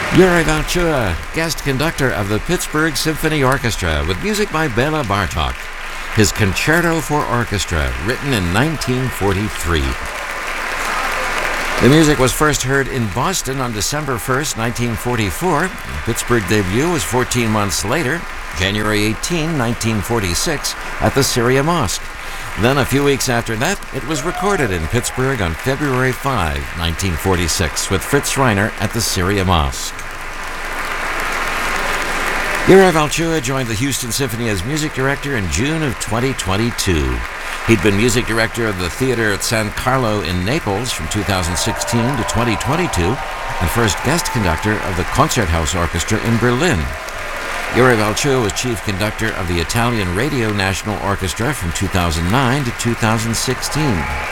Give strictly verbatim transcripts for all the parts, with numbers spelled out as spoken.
Yuri Valchua, guest conductor of the Pittsburgh Symphony Orchestra, with music by Bela Bartok. His Concerto for Orchestra, written in nineteen forty-three. The music was first heard in Boston on December first, nineteen forty-four. The Pittsburgh debut was fourteen months later, January eighteenth, nineteen forty-six, at the Syria Mosque. Then, a few weeks after that, it was recorded in Pittsburgh on February fifth, nineteen forty-six, with Fritz Reiner at the Syria Mosque. Yuri Valchua joined the Houston Symphony as music director in June of twenty twenty-two. He'd been music director of the theater at San Carlo in Naples from two thousand sixteen to twenty twenty-two, and first guest conductor of the Concerthaus Orchestra in Berlin. Yuri Valchua was chief conductor of the Italian Radio National Orchestra from two thousand nine to two thousand sixteen.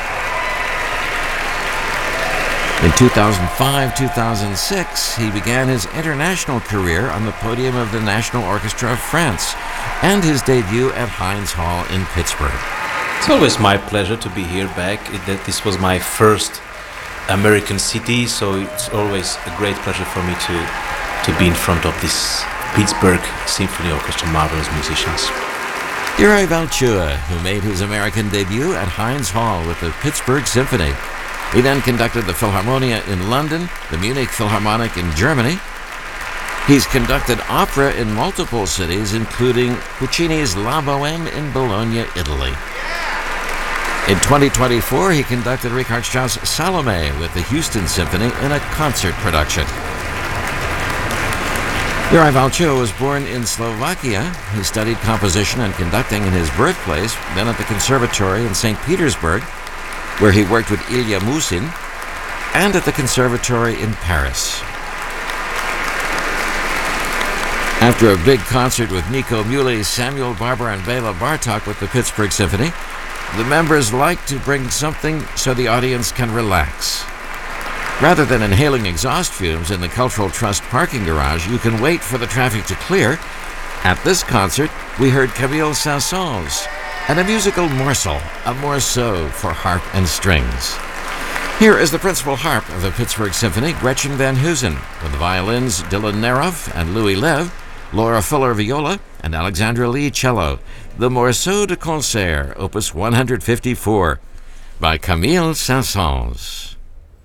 In two thousand five to two thousand six, he began his international career on the podium of the National Orchestra of France and his debut at Heinz Hall in Pittsburgh. It's always my pleasure to be here back. It, this was my first American city, so it's always a great pleasure for me to, to be in front of this Pittsburgh Symphony Orchestra, marvelous musicians. Yuri Valchua, who made his American debut at Heinz Hall with the Pittsburgh Symphony. He then conducted the Philharmonia in London, the Munich Philharmonic in Germany. He's conducted opera in multiple cities, including Puccini's La Bohème in Bologna, Italy. In twenty twenty-four, he conducted Richard Strauss' Salome with the Houston Symphony in a concert production. Yuri Valchua was born in Slovakia. He studied composition and conducting in his birthplace, then at the Conservatory in Saint Petersburg, where he worked with Ilya Musin, and at the Conservatory in Paris. After a big concert with Nico Muhly, Samuel Barber, and Bela Bartok with the Pittsburgh Symphony, the members like to bring something so the audience can relax. Rather than inhaling exhaust fumes in the Cultural Trust parking garage, you can wait for the traffic to clear. At this concert, we heard Camille Saint-Saëns and a musical morsel, a morceau for harp and strings. Here is the principal harp of the Pittsburgh Symphony, Gretchen Van Heusen, with the violins Dylan Neroff and Louis Lev, Laura Fuller viola, and Alexandra Lee cello, the Morceau de Concert, opus one hundred fifty-four, by Camille Saint-Saëns.